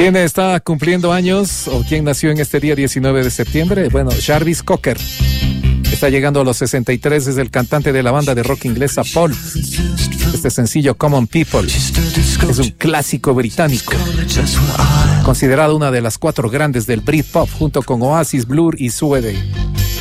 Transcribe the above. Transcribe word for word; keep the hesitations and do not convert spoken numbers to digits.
¿Quién está cumpliendo años o quién nació en este día diecinueve de septiembre? Bueno, Jarvis Cocker. Está llegando a los sesenta y tres, es el cantante de la banda de rock inglesa Paul. Este sencillo Common People es un clásico británico, considerado una de las cuatro grandes del Britpop junto con Oasis, Blur y Suede.